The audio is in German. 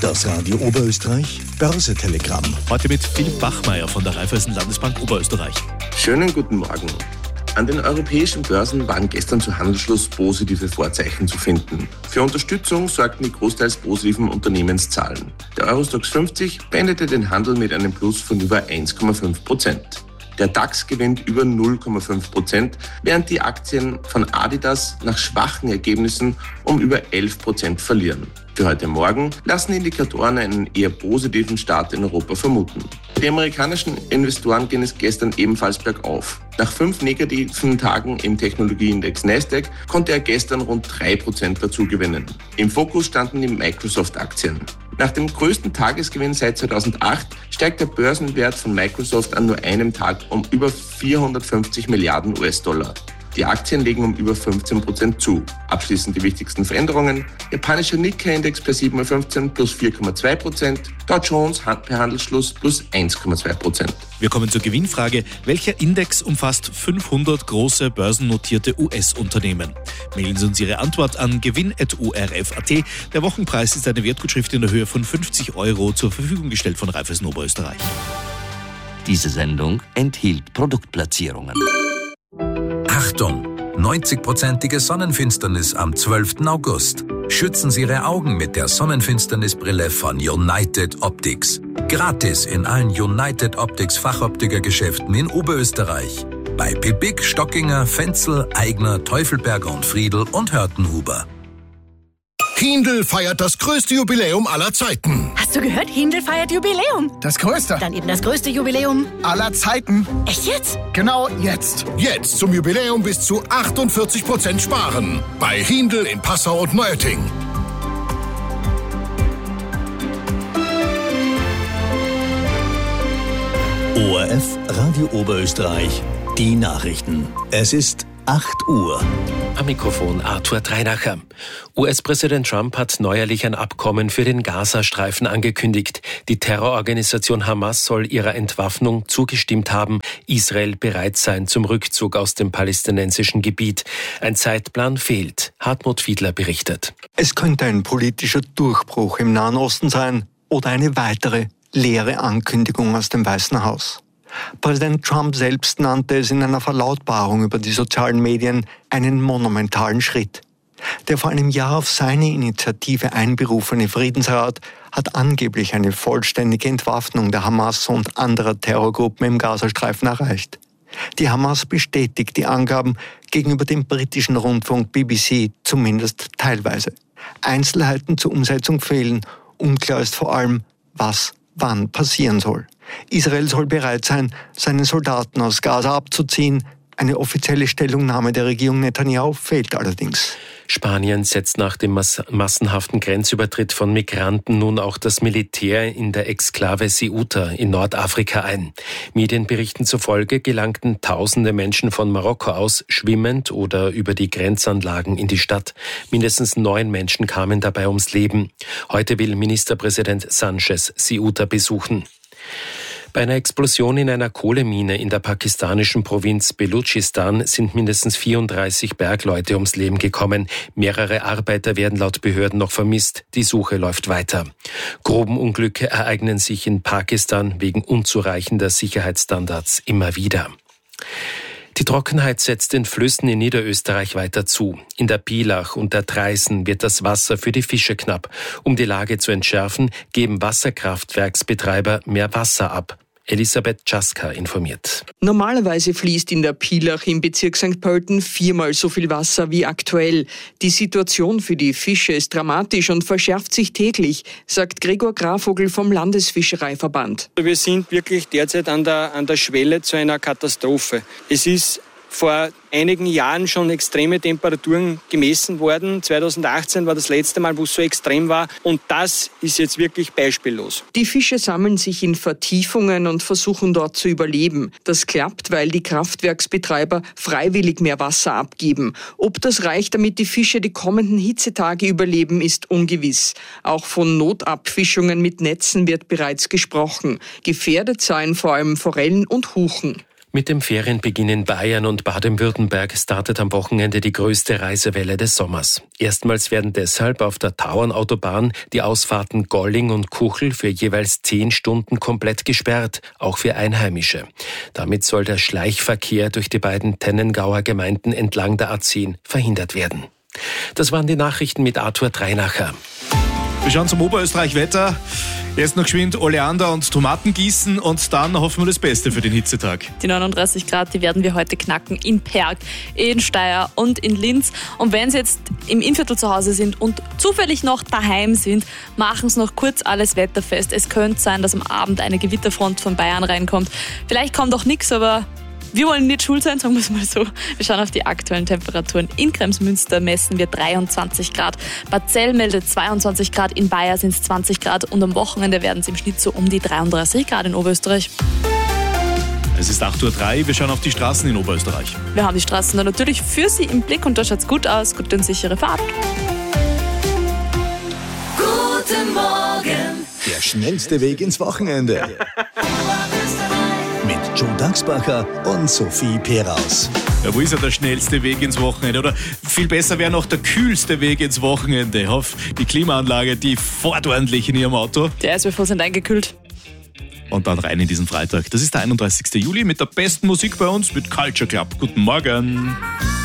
Das Radio Oberösterreich Börse-Telegramm. Heute mit Philipp Bachmeier von der Raiffeisen Landesbank Oberösterreich. Schönen guten Morgen. An den europäischen Börsen waren gestern zu Handelsschluss positive Vorzeichen zu finden. Für Unterstützung sorgten die großteils positiven Unternehmenszahlen. Der Eurostoxx 50 beendete den Handel mit einem Plus von über 1,5%. Der DAX gewinnt über 0,5%, während die Aktien von Adidas nach schwachen Ergebnissen um über 11% verlieren. Für heute Morgen lassen Indikatoren einen eher positiven Start in Europa vermuten. Die amerikanischen Investoren gehen es gestern ebenfalls bergauf. Nach 5 negativen Tagen im Technologieindex Nasdaq konnte er gestern rund 3% dazu gewinnen. Im Fokus standen die Microsoft-Aktien. Nach dem größten Tagesgewinn seit 2008 steigt der Börsenwert von Microsoft an nur einem Tag um über 450 Milliarden US-Dollar. Die Aktien legen um über 15% zu. Abschließend die wichtigsten Veränderungen. Japanischer Nikkei-Index per 7.15 plus 4,2%. Dow Jones per Handelsschluss plus 1,2%. Wir kommen zur Gewinnfrage. Welcher Index umfasst 500 große börsennotierte US-Unternehmen? Mailen Sie uns Ihre Antwort an gewinn@orf.at. Der Wochenpreis ist eine Wertgutschrift in der Höhe von 50 € zur Verfügung gestellt von Raiffeisen Oberösterreich. Diese Sendung enthielt Produktplatzierungen. Achtung! 90%ige Sonnenfinsternis am 12. August. Schützen Sie Ihre Augen mit der Sonnenfinsternisbrille von United Optics. Gratis in allen United Optics Fachoptikergeschäften in Oberösterreich. Bei Pippig, Stockinger, Fenzel, Aigner, Teufelberger und Friedl und Hörtenhuber. Hindl feiert das größte Jubiläum aller Zeiten. Hast du gehört? Hindl feiert Jubiläum. Das größte? Dann eben das größte Jubiläum aller Zeiten. Echt jetzt? Genau jetzt. Jetzt zum Jubiläum bis zu 48% sparen. Bei Hindl in Passau und Neuötting. ORF Radio Oberösterreich. Die Nachrichten. Es ist 8 Uhr. Am Mikrofon Arthur Dreinacher. US-Präsident Trump hat neuerlich ein Abkommen für den Gazastreifen angekündigt. Die Terrororganisation Hamas soll ihrer Entwaffnung zugestimmt haben, Israel bereit sein zum Rückzug aus dem palästinensischen Gebiet. Ein Zeitplan fehlt. Hartmut Fiedler berichtet. Es könnte ein politischer Durchbruch im Nahen Osten sein oder eine weitere leere Ankündigung aus dem Weißen Haus. Präsident Trump selbst nannte es in einer Verlautbarung über die sozialen Medien einen monumentalen Schritt. Der vor einem Jahr auf seine Initiative einberufene Friedensrat hat angeblich eine vollständige Entwaffnung der Hamas und anderer Terrorgruppen im Gazastreifen erreicht. Die Hamas bestätigt die Angaben gegenüber dem britischen Rundfunk BBC zumindest teilweise. Einzelheiten zur Umsetzung fehlen. Unklar ist vor allem, was wann passieren soll. Israel soll bereit sein, seine Soldaten aus Gaza abzuziehen. Eine offizielle Stellungnahme der Regierung Netanyahu fehlt allerdings. Spanien setzt nach dem massenhaften Grenzübertritt von Migranten nun auch das Militär in der Exklave Ceuta in Nordafrika ein. Medienberichten zufolge gelangten tausende Menschen von Marokko aus schwimmend oder über die Grenzanlagen in die Stadt. Mindestens 9 Menschen kamen dabei ums Leben. Heute will Ministerpräsident Sanchez Ceuta besuchen. Bei einer Explosion in einer Kohlemine in der pakistanischen Provinz Belutschistan sind mindestens 34 Bergleute ums Leben gekommen. Mehrere Arbeiter werden laut Behörden noch vermisst. Die Suche läuft weiter. Grubenunglücke ereignen sich in Pakistan wegen unzureichender Sicherheitsstandards immer wieder. Die Trockenheit setzt den Flüssen in Niederösterreich weiter zu. In der Pielach und der Traisen wird das Wasser für die Fische knapp. Um die Lage zu entschärfen, geben Wasserkraftwerksbetreiber mehr Wasser ab. Elisabeth Czaska informiert. Normalerweise fließt in der Pielach im Bezirk St. Pölten 4-mal so viel Wasser wie aktuell. Die Situation für die Fische ist dramatisch und verschärft sich täglich, sagt Gregor Grafvogel vom Landesfischereiverband. Wir sind wirklich derzeit an der Schwelle zu einer Katastrophe. Es ist vor einigen Jahren schon extreme Temperaturen gemessen worden. 2018 war das letzte Mal, wo es so extrem war. Und das ist jetzt wirklich beispiellos. Die Fische sammeln sich in Vertiefungen und versuchen dort zu überleben. Das klappt, weil die Kraftwerksbetreiber freiwillig mehr Wasser abgeben. Ob das reicht, damit die Fische die kommenden Hitzetage überleben, ist ungewiss. Auch von Notabfischungen mit Netzen wird bereits gesprochen. Gefährdet seien vor allem Forellen und Huchen. Mit dem Ferienbeginn in Bayern und Baden-Württemberg startet am Wochenende die größte Reisewelle des Sommers. Erstmals werden deshalb auf der Tauernautobahn die Ausfahrten Golling und Kuchel für jeweils 10 Stunden komplett gesperrt, auch für Einheimische. Damit soll der Schleichverkehr durch die beiden Tennengauer Gemeinden entlang der A10 verhindert werden. Das waren die Nachrichten mit Arthur Dreinacher. Wir schauen zum Oberösterreich-Wetter. Erst noch geschwind Oleander und Tomaten gießen und dann hoffen wir das Beste für den Hitzetag. Die 39 Grad, die werden wir heute knacken in Perg, in Steyr und in Linz. Und wenn Sie jetzt im Innviertel zu Hause sind und zufällig noch daheim sind, machen Sie noch kurz alles wetterfest. Es könnte sein, dass am Abend eine Gewitterfront von Bayern reinkommt. Vielleicht kommt auch nichts, aber wir wollen nicht schuld sein, sagen wir es mal so. Wir schauen auf die aktuellen Temperaturen. In Kremsmünster messen wir 23 Grad. Bad Zell meldet 22 Grad. In Bayern sind es 20 Grad. Und am Wochenende werden es im Schnitt so um die 33 Grad in Oberösterreich. Es ist 8:03 Uhr. Wir schauen auf die Straßen in Oberösterreich. Wir haben die Straßen da natürlich für Sie im Blick und da schaut es gut aus. Gute und sichere Fahrt. Guten Morgen. Der schnellste Weg ins Wochenende. Mit Joe Daxbacher und Sophie Peraus. Ja, wo ist ja der schnellste Weg ins Wochenende? Oder viel besser wäre noch der kühlste Weg ins Wochenende. Ich hoffe, die Klimaanlage, die fährt ordentlich in Ihrem Auto. Die Eiswürfel sind eingekühlt. Und dann rein in diesen Freitag. Das ist der 31. Juli mit der besten Musik bei uns, mit Culture Club. Guten Morgen.